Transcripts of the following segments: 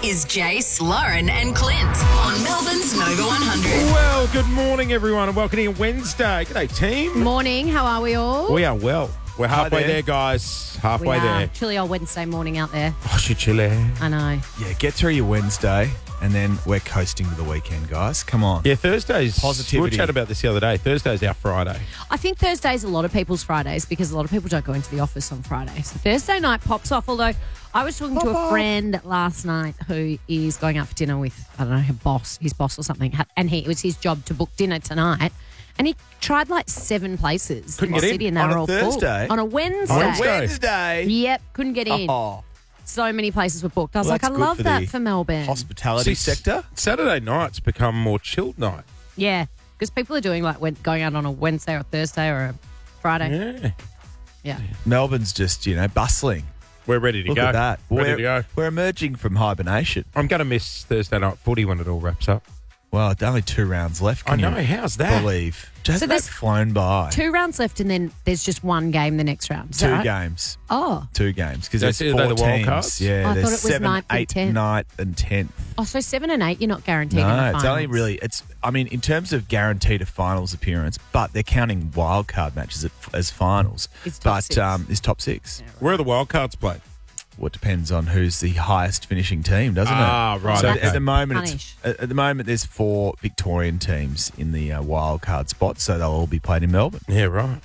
is Jace, Lauren and Clint on Melbourne's Nova 100. Well, good morning, everyone, and welcome to Wednesday. G'day, team. Morning, how are we all? We are well. We're halfway there, guys. Halfway there. Chilly old Wednesday morning out there. Oh, shit, chilly. I know. Yeah, get through your Wednesday and then we're coasting to the weekend, guys. Come on. Yeah, Thursdays. Positivity. We were chatting about this the other day. Thursday's our Friday. I think Thursday's a lot of people's Fridays because a lot of people don't go into the office on Fridays. So Thursday night pops off, although I was talking to a friend last night who is going out for dinner with, I don't know, his boss or something, and it was his job to book dinner tonight. And he tried like 7 places Couldn't in the get in? city and they On were a all Thursday? full. On a Wednesday. Wednesday. Yep, couldn't get in. Oh, So many places were booked. I was Well, like, I that's good love for that the for Melbourne. hospitality sector. Saturday night's become more chilled night. Yeah, because people are doing like going out on a Wednesday or Thursday or a Friday. Yeah. Yeah. Melbourne's just, bustling. We're ready to Look go. at that. Ready to go. We're emerging from hibernation. I'm going to miss Thursday night footy when it all wraps up. Well, it's only 2 rounds left. Can I know. you How's that? believe? Hasn't that there's flown by? 2 rounds left and then there's just 1 game the next round. Is that 2 right? games. Oh. 2 games. Because That's- there's are they 4 the wild teams. cards? Yeah, I there's thought it was 7, 9th and 8, 10th. 9th and 10th. Oh, so 7 and 8, you're not guaranteed in the No, finals. it's only really, in terms of guaranteed a finals appearance, but they're counting wildcard matches as finals. It's top but 6. It's top 6. Where are the wild cards played? Well, it depends on who's the highest finishing team, doesn't it? Ah, right, So okay. at the moment, Punish. at the moment, there's 4 Victorian teams in the wildcard spot, so they'll all be played in Melbourne. Yeah, right.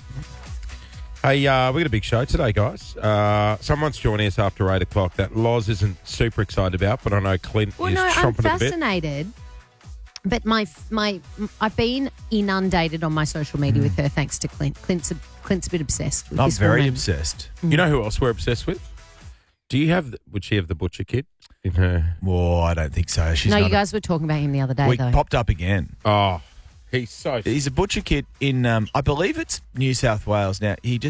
Hey, we got a big show today, guys. Someone's joining us after 8 o'clock that Loz isn't super excited about, but I know Clint Well, is no, I'm chomping at the bit. fascinated. But I've been inundated on my social media with her thanks to Clint. Clint's a bit obsessed with I'm this very woman. obsessed. You know who else we're obsessed with? Would she have the butcher kid in her? Well, I don't think so. She's No, not you guys were talking about him the other day, we though. popped up again. Oh, he's so. He's a butcher kid in, I believe it's New South Wales now. He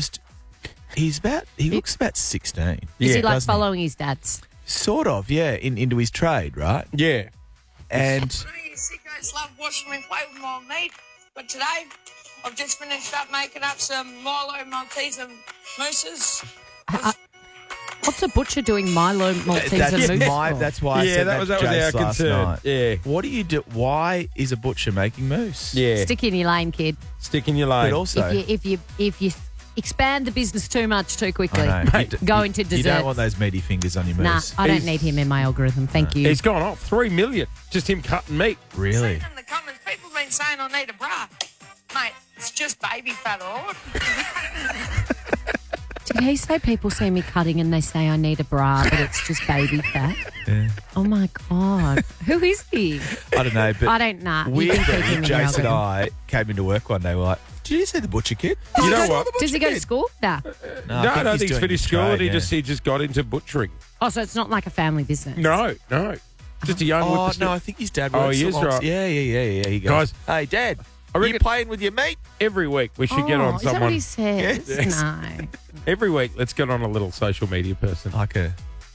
looks about 16. Is he like doesn't following his dad's? Sort of, yeah, into his trade, right? Yeah. And You sickos love washing my plate with my meat, but today I've just finished up making up some Milo Maltese mousses. What's a butcher doing Milo Maltese and mousse for? that's why I said that was Jace our last concern. night. Yeah. What do you do? Why is a butcher making mousse? Yeah. Stick in your lane, kid. Stick in your lane. But also, If you expand the business too much too quickly, I know. go into You desserts. don't want those meaty fingers on your Nah, mousse. I don't He's- need him in my algorithm. Thank you. He's gone off 3 million. Just him cutting meat. Really? In the comments, people have been saying I need a bra. Mate, it's just baby fat, all right? Did he say people see me cutting and they say I need a bra, but it's just baby fat? Yeah. Oh my God. Who is he? I don't know, but I don't know. You can keep him weirdly, in your Jace and algorithm. I came into work one day. We're like, "Did you see the butcher kid?" You know what? Does he go to school? Nah. No, I don't think he's doing finished his school. trade, And yeah. he just got into butchering. Oh, so it's not like a family business. No. Just a young Oh whippersnapper. no, I think his dad Oh, works. he is, right. Yeah. He goes, Guys, "Hey, Dad, I are you reckon- playing with your meat?" Every week we should get on Is that what someone. he says? Yes. No. Every week, let's get on a little social media person. Like a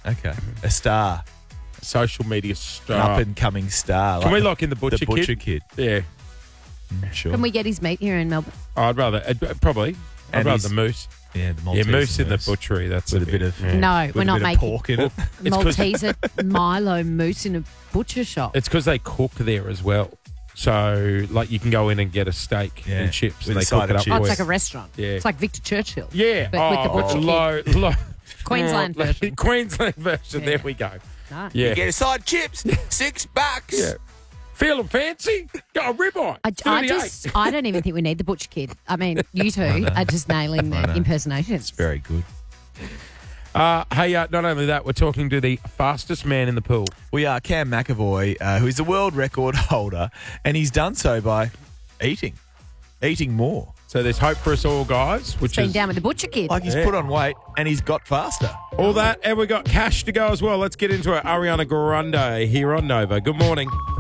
star, Social media an star. up and coming star. Can we like lock in the butcher, the butcher kid? Yeah. Sure. Can we get his meat here in Melbourne? I'd rather, probably. I'd And rather he's- the moose. Yeah, the Yeah, Maltese moose in the mousse. butchery. That's with a bit of yeah. No, with we're a not bit of making pork in it. It's 'cause- Malteser Milo mousse in a butcher shop. It's because they cook there as well. So, like, you can go in and get a steak Yeah, and chips, with and a they side cook of it up. chips. Oh, for it's you. like a restaurant. Yeah. It's like Victor Churchill. Yeah. But with the butcher kid. low. Queensland version. Queensland version. Yeah. There we go. Nice. Yeah. Get a side chips, $6. Yeah. Feeling fancy? Got a ribeye. I don't even think we need the butcher kid. I mean, you two are just nailing I know. the impersonations. It's very good. Hey, not only that, we're talking to the fastest man in the pool. We are Cam McAvoy, who is the world record holder, and he's done so by eating more. So there's hope for us all, guys. Which Been is down with the butcher kid. Like he's Yeah. put on weight and he's got faster. all that, and we got cash to go as well. Let's get into it. Ariana Grande here on Nova. Good morning.